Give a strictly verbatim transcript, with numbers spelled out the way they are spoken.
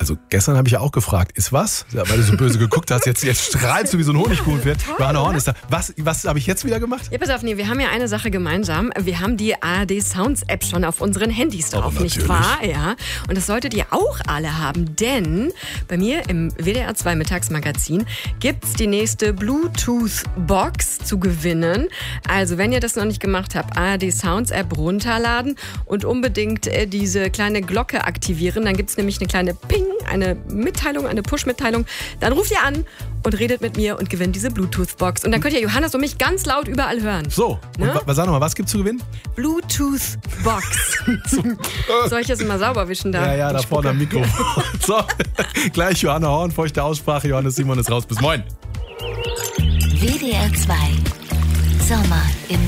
Also gestern habe ich ja auch gefragt, ist was? Ja, weil du so böse geguckt hast, jetzt, jetzt strahlst du wie so ein Honigkuchenpferd. Johanna Horn ist da. Was, was habe ich jetzt wieder gemacht? Ja, pass auf, nee, wir haben ja eine Sache gemeinsam. Wir haben die A R D Sounds App schon auf unseren Handys drauf, Oh, nicht wahr? Ja. Und das solltet ihr auch alle haben, denn bei mir im W D R zwei Mittagsmagazin gibt's die nächste Bluetooth-Box zu gewinnen. Also wenn ihr das noch nicht gemacht habt, A R D Sounds App runterladen und unbedingt äh, diese kleine Glocke aktivieren. Dann gibt's nämlich eine kleine Ping, eine Mitteilung, eine Push-Mitteilung. Dann ruft ihr an und redet mit mir und gewinnt diese Bluetooth-Box. Und dann könnt ihr Johannes und mich ganz laut überall hören. So, Ne? und wa- sag nochmal, was gibt's zu gewinnen? Bluetooth-Box. Soll ich jetzt mal sauber wischen da? Ja, ja, die da vorne am Spucke? Mikro. So, gleich Johanna Horn, feuchte Aussprache, Johannes Simon ist raus. Bis moin. W D R zwei Sommer im